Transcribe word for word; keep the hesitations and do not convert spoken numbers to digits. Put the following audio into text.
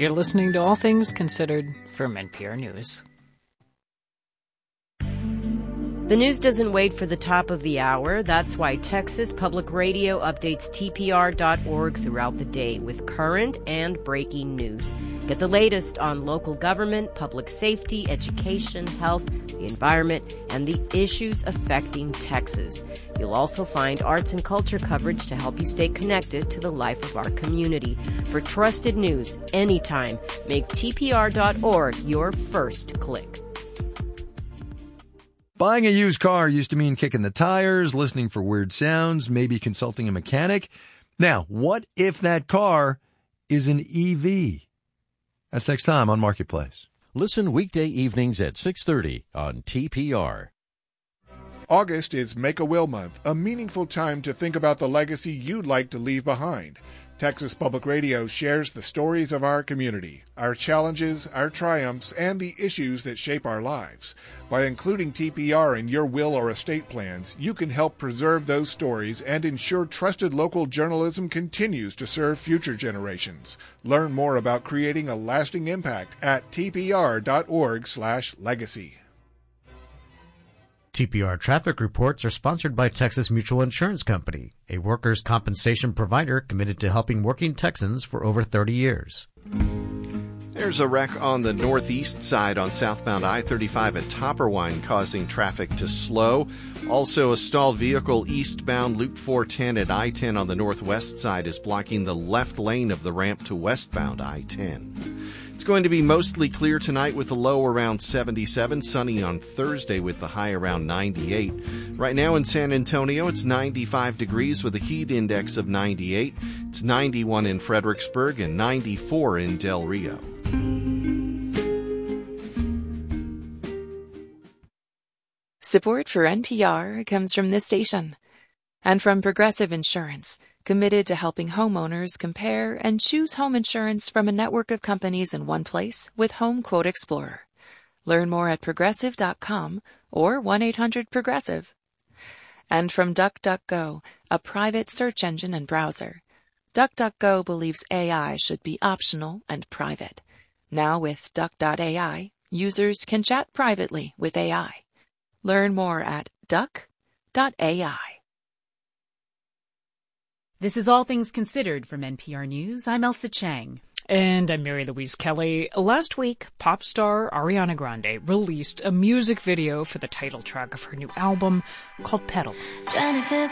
You're listening to All Things Considered from N P R News. The news doesn't wait for the top of the hour. That's why Texas Public Radio updates T P R dot org throughout the day with current and breaking news. Get the latest on local government, public safety, education, health, the environment, and the issues affecting Texas. You'll also find arts and culture coverage to help you stay connected to the life of our community. For trusted news anytime, make T P R dot org your first click. Buying a used car used to mean kicking the tires, listening for weird sounds, maybe consulting a mechanic. Now, what if that car is an E V? That's next time on Marketplace. Listen weekday evenings at six thirty on T P R. August is Make-A-Will Month, a meaningful time to think about the legacy you'd like to leave behind. Texas Public Radio shares the stories of our community, our challenges, our triumphs, and the issues that shape our lives. By including T P R in your will or estate plans, you can help preserve those stories and ensure trusted local journalism continues to serve future generations. Learn more about creating a lasting impact at T P R dot org slash legacy. T P R traffic reports are sponsored by Texas Mutual Insurance Company, a workers' compensation provider committed to helping working Texans for over thirty years. There's a wreck on the northeast side on southbound I thirty-five at Topperwine, causing traffic to slow. Also, a stalled vehicle eastbound Loop four ten at I ten on the northwest side is blocking the left lane of the ramp to westbound I ten. It's going to be mostly clear tonight with a low around seventy-seven, sunny on Thursday with the high around ninety-eight. Right now in San Antonio, it's ninety-five degrees with a heat index of ninety-eight. It's ninety-one in Fredericksburg and ninety-four in Del Rio. Support for N P R comes from this station and from Progressive Insurance, committed to helping homeowners compare and choose home insurance from a network of companies in one place with Home Quote Explorer. Learn more at progressive dot com or one eight hundred progressive. And from DuckDuckGo, a private search engine and browser. DuckDuckGo believes A I should be optional and private. Now with Duck dot A I, users can chat privately with A I. Learn more at duck dot A I. This is All Things Considered from N P R News. I'm Elsa Chang. And I'm Mary Louise Kelly. Last week, pop star Ariana Grande released a music video for the title track of her new album called Petal. Jennifer's